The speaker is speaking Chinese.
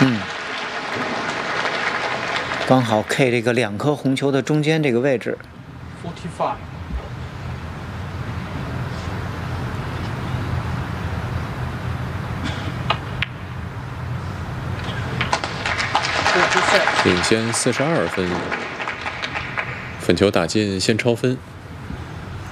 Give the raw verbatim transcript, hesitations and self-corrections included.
嗯，刚好 K 这个两颗红球的中间这个位置。 forty-five。 领先四十二分，粉球打进先超分。